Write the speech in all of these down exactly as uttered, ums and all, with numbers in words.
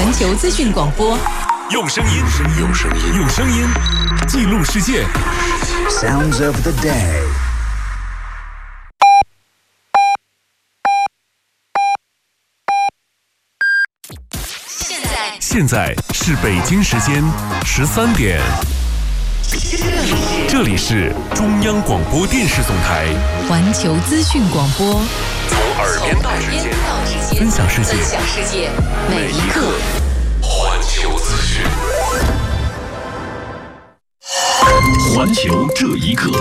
环球资讯广播， 用声音，用声音，用声音记录世界。 Sounds of the day。 现在， 现在是北京时间十三点。这里是中央广播电视总台环球资讯广播， 从耳边到指尖，分享世界， 分享世界，每一刻。 环球资讯，环球这一刻。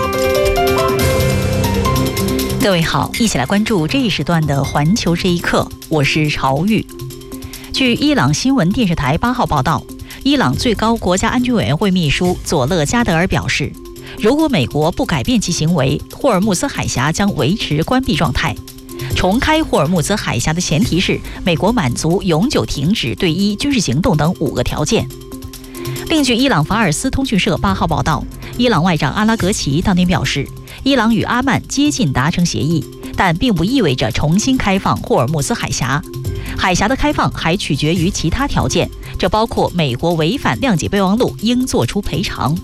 各位好，一起来关注这一时段的环球这一刻，我是朝玉。据伊朗新闻电视台八号报道，伊朗最高国家安全委员会秘书佐勒加德尔表示，如果美国不改变其行为，霍尔木兹海峡将维持关闭状态。重开霍尔木兹海峡的前提是美国满足永久停止对伊军事行动等五个条件。另据伊朗法尔斯通讯社八号报道，伊朗外长阿拉格齐当天表示，伊朗与阿曼接近达成协议，但并不意味着重新开放霍尔木兹海峡。海峡的开放还取决于其他条件，这包括美国违反谅解备忘录应作出赔偿。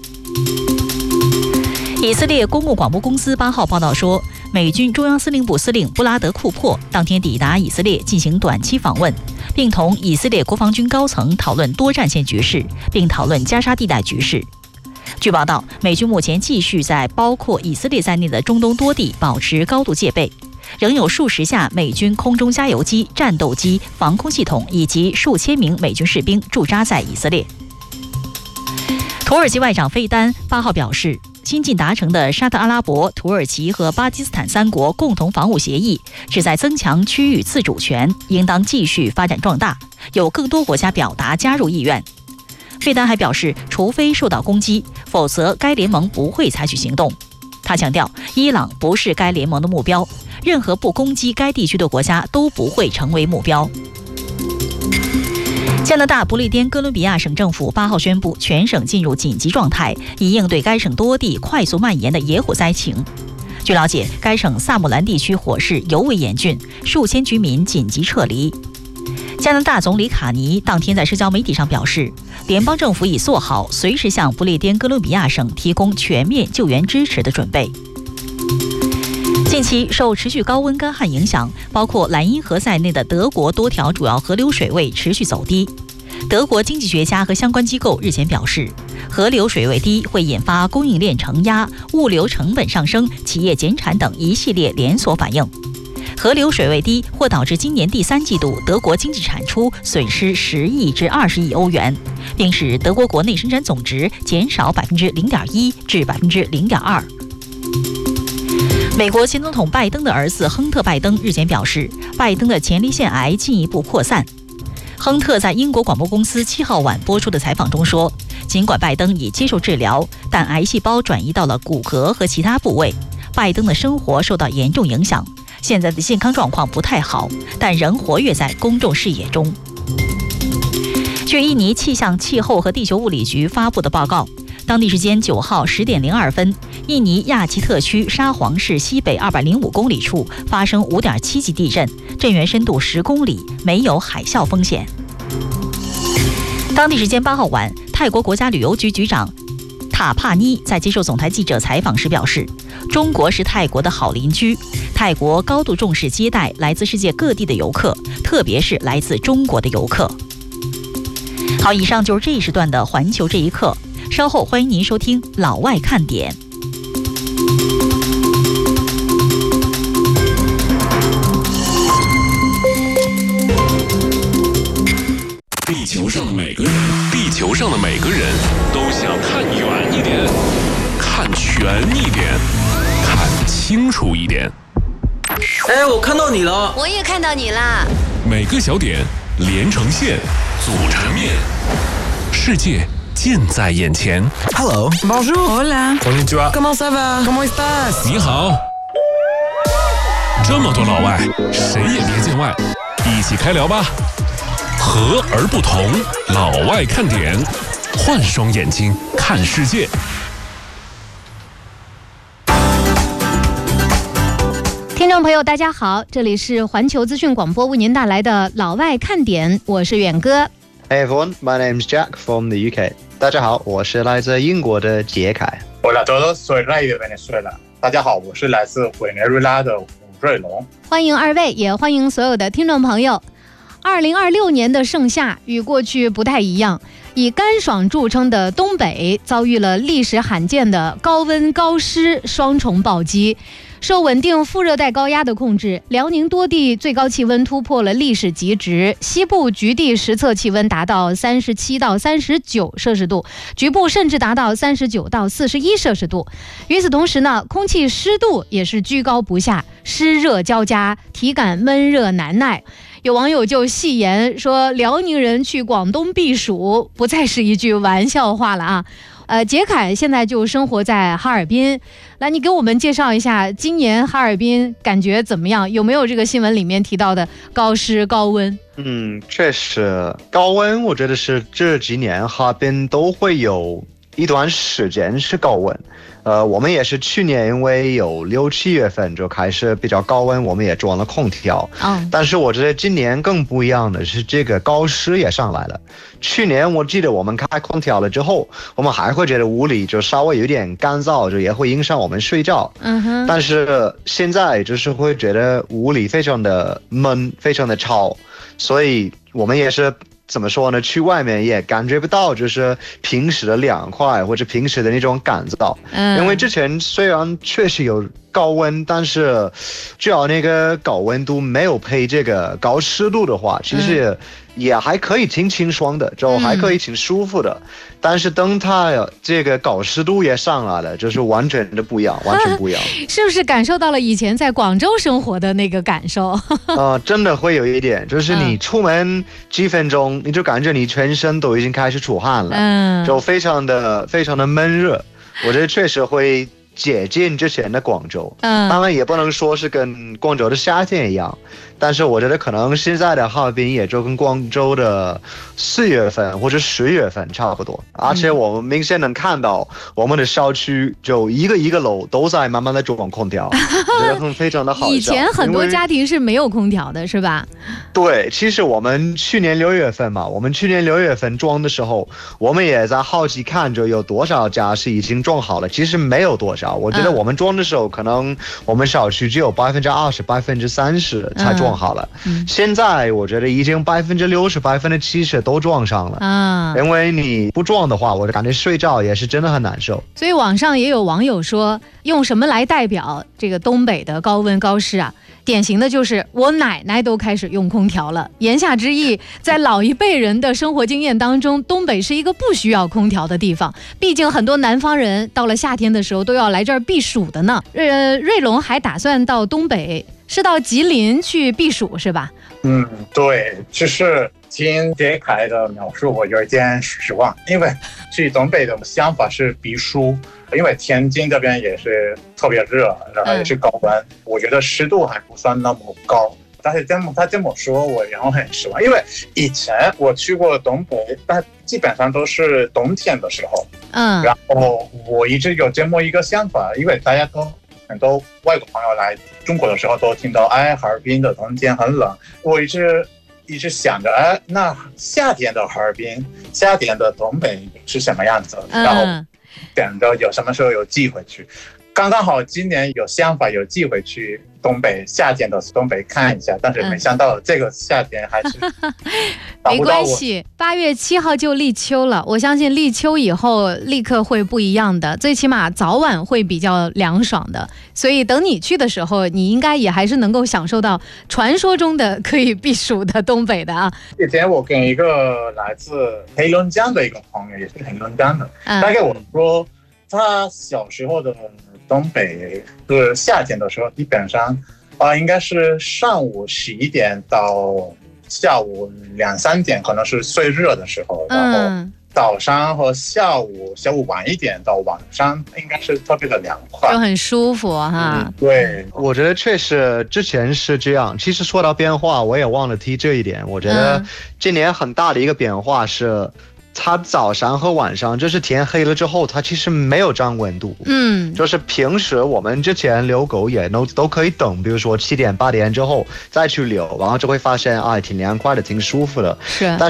以色列公共广播公司八号报道说，美军中央司令部司令布拉德库珀当天抵达以色列进行短期访问，并同以色列国防军高层讨论多战线局势，并讨论加沙地带局势。据报道，美军目前继续在包括以色列在内的中东多地保持高度戒备，仍有数十架美军空中加油机、战斗机、防空系统以及数千名美军士兵驻扎在以色列。土耳其外长费丹八号表示，新近达成的沙特阿拉伯、土耳其和巴基斯坦三国共同防务协议旨在增强区域自主权，应当继续发展壮大，有更多国家表达加入意愿。费丹还表示，除非受到攻击，否则该联盟不会采取行动。他强调，伊朗不是该联盟的目标，任何不攻击该地区的国家都不会成为目标。加拿大不列颠哥伦比亚省政府八号宣布，全省进入紧急状态，以应对该省多地快速蔓延的野火灾情。据了解，该省萨姆兰地区火势尤为严峻，数千居民紧急撤离。加拿大总理卡尼当天在社交媒体上表示，联邦政府已做好随时向不列颠哥伦比亚省提供全面救援支持的准备。近期受持续高温干旱影响，包括莱茵河在内的德国多条主要河流水位持续走低。德国经济学家和相关机构日前表示，河流水位低会引发供应链承压、物流成本上升、企业减产等一系列连锁反应。河流水位低或导致今年第三季度德国经济产出损失十亿至二十亿欧元，并使德国国内生产总值减少百分之零点一至百分之零点二。美国前总统拜登的儿子亨特·拜登日前表示，拜登的前列腺癌进一步扩散。亨特在英国广播公司七号晚播出的采访中说，尽管拜登已接受治疗，但癌细胞转移到了骨骼和其他部位，拜登的生活受到严重影响，现在的健康状况不太好，但仍活跃在公众视野中。据印尼气象、气候和地球物理局发布的报告，当地时间九号十点零二分，印尼亚齐特区沙皇市西北二百零五公里处发生五点七级地震，震源深度十公里，没有海啸风险。当地时间八号晚，泰国国家旅游局局长塔帕尼在接受总台记者采访时表示，中国是泰国的好邻居，泰国高度重视接待来自世界各地的游客，特别是来自中国的游客。好，以上就是这一时段的环球这一刻，稍后欢迎您收听老外看点。 地球上的每个人，地球上的每个人都想看远一点，看全一点，看清楚一点。 哎，我看到你了， 我也看到你啦。 每个小点连成线，组成面，世界近在眼前。 Hello， Bonjour， Hola， Konnichiwa， Comment ça va？ Comment estás？ 你好。这么多老外，谁也别见外，一起开聊吧。和而不同，老外看点，换双眼睛看世界。 听众朋友大家好，这里是环球资讯广播为您带来的老外看点，我是远哥。 Hey everyone, my name's Jack from the U K. 大家好，我是来自英国的杰凯。 Hola a todos, soy Ray de Venezuela. 大家好，我是来自委内瑞拉的吴瑞龙。 欢迎二位，也欢迎所有的听众朋友。二零二六年的盛夏与过去不太一样，以干爽著称的东北遭遇了历史罕见的高温高湿双重暴击。受稳定副热带高压的控制，辽宁多地最高气温突破了历史极值，西部局地实测气温达到三十七到三十九摄氏度，局部甚至达到三十九到四十一摄氏度。与此同时呢，空气湿度也是居高不下，湿热交加，体感闷热难耐。有网友就戏言说，辽宁人去广东避暑不再是一句玩笑话了啊。呃，杰凯现在就生活在哈尔滨，来，你给我们介绍一下今年哈尔滨感觉怎么样？有没有这个新闻里面提到的高湿高温？ 嗯，确实，高温我觉得是这几年哈尔滨都会有一段时间是高温。呃，我们也是去年因为有六七月份就开始比较高温，我们也装了空调。嗯，但是我觉得今年更不一样的是这个高湿也上来了。去年我记得我们开空调了之后，我们还会觉得屋里就稍微有点干燥，就也会影响我们睡觉。嗯哼。但是现在就是会觉得屋里非常的闷，非常的潮，所以我们也是。怎么说呢？去外面也感觉不到，就是平时的凉快或者平时的那种干燥。嗯，因为之前虽然确实有高温，但是只要那个高温度没有配这个高湿度的话，其实也还可以挺清爽的，就还可以挺舒服的。嗯、但是等它这个高湿度也上来了，就是完全的不一样，完全不一样。 是不是感受到了以前在广州生活的那个感受？啊、 呃，真的会有一点，就是你出门几分钟。嗯，你就感觉你全身都已经开始出汗了，嗯，就非常的非常的闷热，我觉得确实会接近之前的广州，嗯，当然也不能说是跟广州的夏天一样，但是我觉得可能现在的哈尔滨也就跟广州的四月份或者十月份差不多，而且我们明显能看到我们的小区就一个一个楼都在慢慢的装空调，我觉得很非常的好笑。 以前很多家庭是没有空调的，是吧？ 对，其实我们去年六月份嘛，我们去年六月份装的时候，我们也在好奇看着有多少家是已经装好了，其实没有多少。我觉得我们装的时候，可能我们小区只有百分之二十、百分之三十才装好了。嗯、现在我觉得已经百分之六十、百分之七十都装上了。啊，因为你不装的话，我感觉睡觉也是真的很难受。 所以网上也有网友说，用什么来代表这个东北的高温高湿啊？典型的就是我奶奶都开始用空调了。言下之意，在老一辈人的生活经验当中，东北是一个不需要空调的地方。毕竟很多南方人到了夏天的时候都要来这儿避暑的呢。呃，瑞龙还打算到东北，是到吉林去避暑是吧？ 嗯，对，就是听杰凯的描述，我有一点失望，因为去东北的想法是避暑。因为天津这边也是特别热，然后也是高温，嗯、我觉得湿度还不算那么高。但是这么他这么说，我然后很失望，因为以前我去过东北，但基本上都是冬天的时候。嗯，然后我一直有这么一个想法，因为大家都很多外国朋友来中国的时候都听到，哎，哈尔滨的冬天很冷，我一直一直想着，哎，那夏天的哈尔滨、夏天的东北是什么样子？嗯、然后。等着有什么时候有机会去，刚刚好今年有想法有机会去东北，夏天的东北看一下，但是没想到这个夏天还是没关系，八月七号就立秋了，我相信立秋以后立刻会不一样的，最起码早晚会比较凉爽的，所以等你去的时候，你应该也还是能够享受到传说中的可以避暑的东北的啊。 以前我跟一个来自黑龙江的一个朋友，也是黑龙江的，嗯、大概我说他小时候的东北是夏天的时候，基本上啊、呃，应该是上午十一点到下午两三点，可能是最热的时候。然后早上和下午，下午晚一点到晚上，应该是特别的凉快， 就很舒服哈、 嗯。对，我觉得确实之前是这样。其实说到变化，我也忘了提这一点。我觉得今年很大的一个变化是。它早上和晚上就是天黑了之后，它其实没有涨温度。嗯，就是平时我们之前遛狗也都都可以等，比如说七点八点之后再去遛，然后就会发现啊，挺凉快的，挺舒服的。是，但